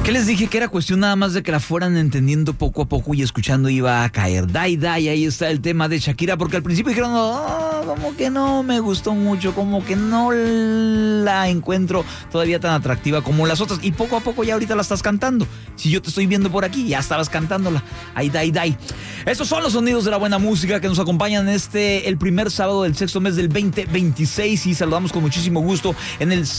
¿Qué les dije? Que era cuestión nada más de que la fueran entendiendo poco a poco y escuchando iba a caer. Dai, ahí está el tema de Shakira, porque al principio dijeron, como que no me gustó mucho, como que no la encuentro todavía tan atractiva como las otras. Y poco a poco ya ahorita la estás cantando. Si yo te estoy viendo por aquí, ya estabas cantándola. Ay, dai. Estos son los sonidos de la buena música que nos acompañan el primer sábado del sexto mes del 2026 y saludamos con muchísimo gusto en el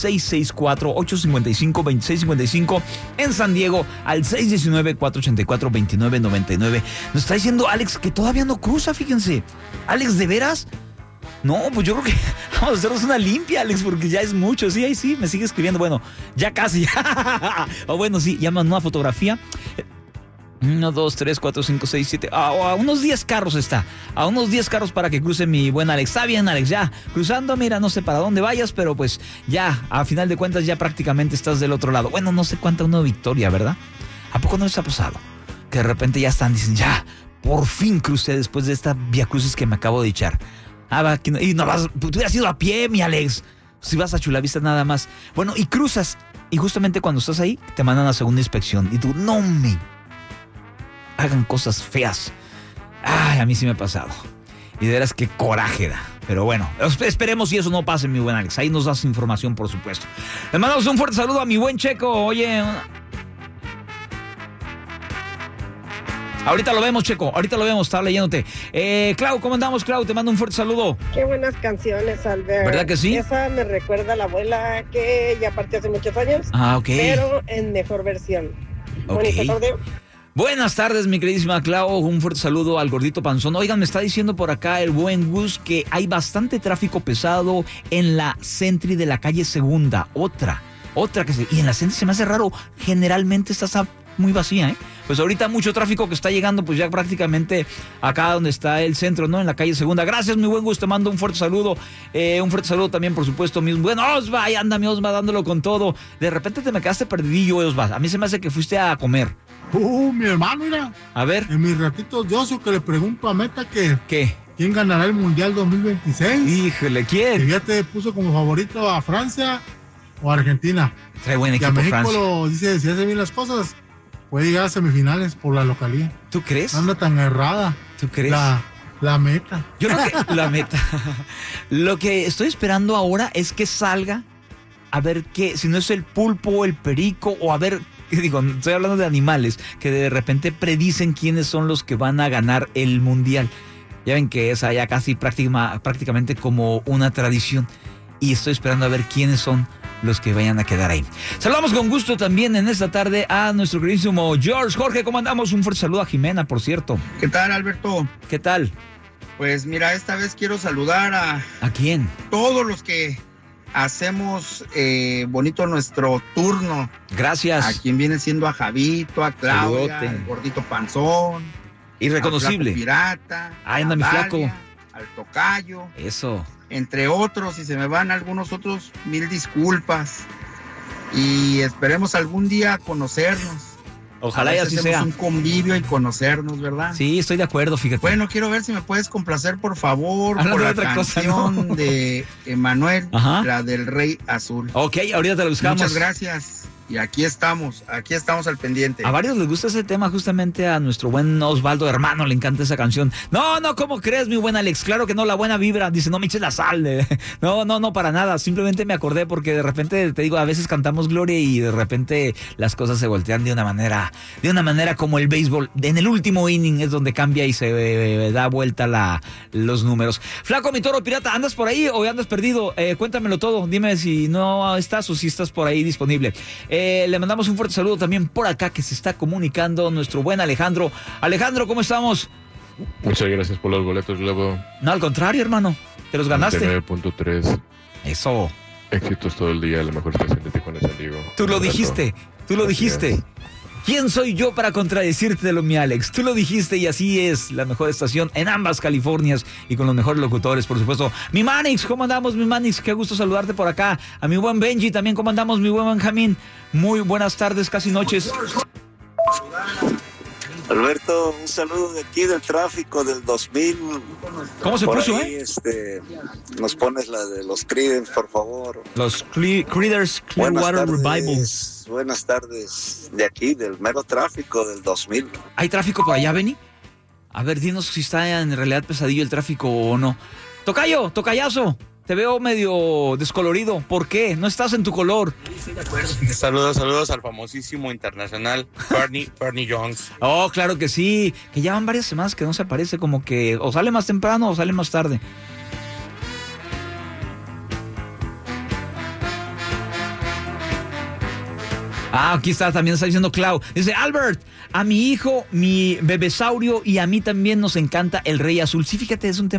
664-855-2655 en San Diego al 619-484-2999. Nos está diciendo Alex que todavía no cruza, fíjense. Alex, ¿de veras? No, pues yo creo que vamos a hacernos una limpia, Alex, porque ya es mucho. Sí, ahí sí, me sigue escribiendo. Bueno, ya casi. O bueno, sí, llaman una fotografía. 1, 2, 3, 4, 5, 6, 7. A unos 10 carros está. A unos 10 carros para que cruce mi buen Alex. Está bien, Alex, ya. Cruzando, mira, no sé para dónde vayas, pero pues ya, a final de cuentas, ya prácticamente estás del otro lado. Bueno, no sé cuánta una victoria, ¿verdad? ¿A poco no les ha pasado? Que de repente ya están, dicen, ya, por fin crucé después de esta viacrucis que me acabo de echar. Y no vas, tú hubieras ido a pie, mi Alex. Si vas a Chulavista nada más. Bueno, y cruzas. Y justamente cuando estás ahí, te mandan a segunda inspección. Y tú, no me hagan cosas feas. Ay, a mí sí me ha pasado. Y de veras qué coraje da. Pero bueno, esperemos si eso no pase, mi buen Alex. Ahí nos das información, por supuesto. Le mandamos un fuerte saludo a mi buen Checo. Oye, ahorita lo vemos, Checo. Ahorita lo vemos, estaba leyéndote. Clau, ¿cómo andamos, Clau? Te mando un fuerte saludo. Qué buenas canciones, Albert. ¿Verdad que sí? Esa me recuerda a la abuela que ya partió hace muchos años. Ok. Pero en mejor versión. Okay. Bonita tarde. Buenas tardes, mi queridísima Clau. Un fuerte saludo al gordito panzón. Oigan, me está diciendo por acá el buen Gus que hay bastante tráfico pesado en la Sentry de la calle Segunda. Otra y en la Sentry se me hace raro. Generalmente está muy vacía, ¿eh? Pues ahorita mucho tráfico que está llegando, pues ya prácticamente acá donde está el centro, ¿no? En la calle Segunda. Gracias, mi buen Gus, te mando un fuerte saludo. Un fuerte saludo también, por supuesto, mi buen Osva. Ahí anda mi Osva dándolo con todo. De repente te me quedaste perdidillo, Osva. A mí se me hace que fuiste a comer. Mi hermano, mira. A ver. En mis ratitos de ocio que le pregunto a Meta que... ¿Qué? ¿Quién ganará el Mundial 2026? Híjole, ¿quién? Que ya te puso como favorito a Francia o a Argentina. Trae buen equipo, y a México Francia. Lo dice, si hace bien las cosas, puede llegar a semifinales por la localía. ¿Tú crees? Anda tan errada. ¿Tú crees? La Meta. Yo creo que la Meta. Lo que estoy esperando ahora es que salga a ver qué, si no es el pulpo o el perico, o a ver, digo, estoy hablando de animales, que de repente predicen quiénes son los que van a ganar el mundial. Ya ven que es allá casi prácticamente como una tradición. Y estoy esperando a ver quiénes son los que vayan a quedar ahí. Saludamos con gusto también en esta tarde a nuestro queridísimo George. Jorge, ¿cómo andamos? Un fuerte saludo a Jimena, por cierto. ¿Qué tal, Alberto? ¿Qué tal? Pues mira, esta vez quiero saludar a quién? Todos los que hacemos bonito nuestro turno. Gracias. A quien viene siendo a Javito, a Claudia, al gordito panzón. Irreconocible. Al pirata. Ay, anda mi flaco. Al tocayo. Eso. Entre otros, si se me van algunos otros, mil disculpas. Y esperemos algún día conocernos. Ojalá y así sea. Un convivio y conocernos, ¿verdad? Sí, estoy de acuerdo, fíjate. Bueno, quiero ver si me puedes complacer, por favor, hablando por la otra canción cosa, ¿no? de Emanuel, Ajá. La del Rey Azul. Ok, ahorita te la buscamos. Muchas gracias. Y aquí estamos al pendiente. A varios les gusta ese tema, justamente a nuestro buen Osvaldo hermano le encanta esa canción. No, ¿cómo crees, mi buen Alex? Claro que no, la buena vibra. Dice, no me eches la sal. No, para nada. Simplemente me acordé porque de repente, te digo, a veces cantamos Gloria y de repente las cosas se voltean de una manera como el béisbol. En el último inning es donde cambia y se da vuelta los números. Flaco, mi toro pirata, ¿andas por ahí o andas perdido? Cuéntamelo todo. Dime si no estás o si estás por ahí disponible. Le mandamos un fuerte saludo también por acá que se está comunicando nuestro buen Alejandro. Alejandro, ¿cómo estamos? Muchas gracias por los boletos, luego. No, al contrario, hermano. Te los ganaste. 9.3. Eso. Éxitos todo el día, la mejor estación de Tijuana, San Diego. Tú lo dijiste. ¿Quién soy yo para contradecírtelo, mi Alex? Tú lo dijiste y así es la mejor estación en ambas Californias y con los mejores locutores, por supuesto. Mi Manix, ¿cómo andamos, mi Manix? Qué gusto saludarte por acá. A mi buen Benji también, ¿cómo andamos, mi buen Benjamín? Muy buenas tardes, casi noches. Alberto, un saludo de aquí del tráfico del 2000. ¿Cómo se Por puso, ahí, nos pones la de los Creedence, por favor. Los Creeders Clearwater Revival. Buenas tardes, de aquí, del mero tráfico del 2000. ¿Hay tráfico por allá, Benny? A ver, dinos si está en realidad pesadillo el tráfico o no. Tocayo, tocayazo, te veo medio descolorido. ¿Por qué? No estás en tu color. Saludos al famosísimo internacional Bernie Jones. Oh, claro que sí, que ya van varias semanas que no se aparece, como que o sale más temprano o sale más tarde. Aquí está, también está diciendo Clau. Dice, Albert, a mi hijo, mi bebesaurio y a mí también nos encanta el Rey Azul. Sí, fíjate, es un tema